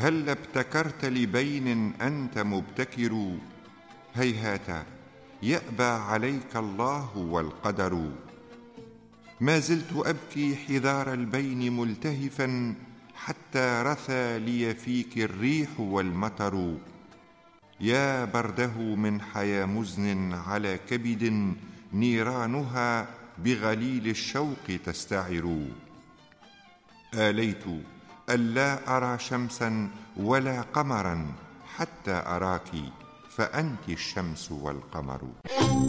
هل ابتكرت لبين أنت مبتكر؟ هيهات، يأبى عليك الله والقدر. ما زلت أبكي حذار البين ملتهفا، حتى رثى لي فيك الريح والمطر. يا برده من حيا مزن على كبد، نيرانها بغليل الشوق تستعر. آليت ألا أرى شمسا ولا قمرا، حتى أراك فأنت الشمس والقمر.